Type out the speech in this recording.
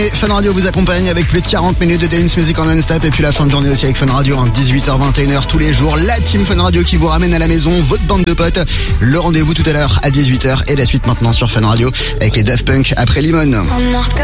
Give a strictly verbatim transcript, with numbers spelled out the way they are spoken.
Fun Radio vous accompagne avec plus de quarante minutes de dance music en non-stop et puis la fin de journée aussi avec Fun Radio, hein, dix-huit heures vingt et une heures tous les jours. La team Fun Radio qui vous ramène à la maison, votre bande de potes. Le rendez-vous tout à l'heure à dix-huit heures et la suite maintenant sur Fun Radio avec les Daft Punk après Limon.